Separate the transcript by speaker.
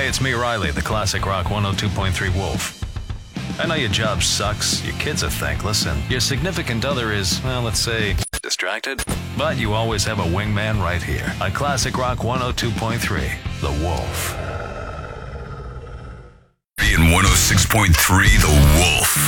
Speaker 1: Hey, it's me, Riley, the Classic Rock 102.3 Wolf. I know your job sucks, your kids are thankless, and your significant other is, well, let's say, distracted. But you always have a wingman right here on Classic Rock 102.3, The Wolf.
Speaker 2: In 106.3, The Wolf.